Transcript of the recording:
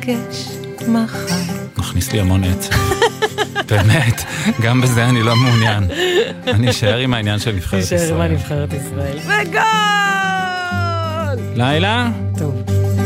ניפגש מחר. מכניס לי המון עצב. באמת, גם בזה אני לא מעוניין. אני אשאר עם העניין של נבחרת ישראל. נשאר עם הנבחרת ישראל. וגול! לילה? טוב.